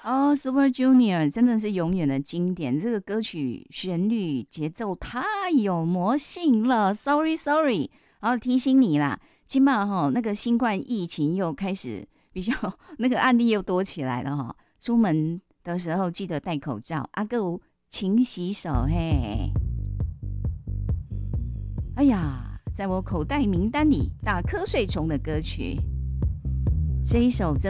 哦，Super Junior 真的是永远的经典。这个歌曲旋律节奏太有魔性了。Sorry Sorry，然后提醒你啦，今晚哈那个新冠疫情又开始比较那个案例又多起来了哈。出门的时候记得戴口罩，阿哥勤洗手嘿。哎呀，在我口袋名单里打瞌睡虫的歌曲，这一首真。